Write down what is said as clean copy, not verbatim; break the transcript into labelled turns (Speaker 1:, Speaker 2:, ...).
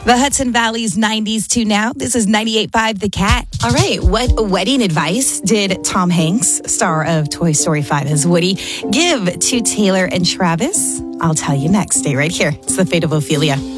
Speaker 1: The Hudson Valley's 90s to now. This is 98.5 The Cat. All right, what wedding advice did Tom Hanks, star of Toy Story 5 as Woody, give to Taylor and Travis? I'll tell you next. Stay right here. It's The Fate of Ophelia.